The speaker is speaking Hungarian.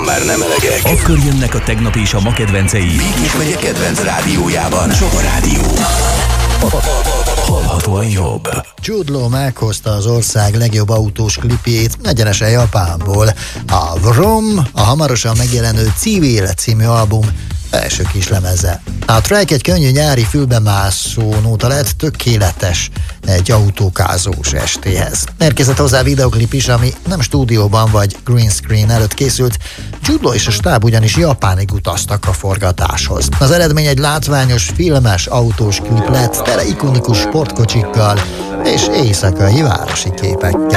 már nem elegek. Akkor jönnek a tegnap és a ma kedvencei. Békés megye kedvenc rádiójában. Soma Rádió. Hallhatóan jobb. Jude Law meghozta az ország legjobb autós klipjét egyenesen Japánból. A Vroom, a hamarosan megjelenő Civil című album első kislemeze. A track egy könnyű nyári fülbemászó nóta lett, tökéletes egy autókázós estéhez. Érkezett hozzá videoklip is, ami nem stúdióban vagy green screen előtt készült. Jude Law és a stáb ugyanis Japánig utaztak a forgatáshoz. Az eredmény egy látványos, filmes autós klip lett, tele ikonikus sportkocsikkal és éjszakai városi képekkel.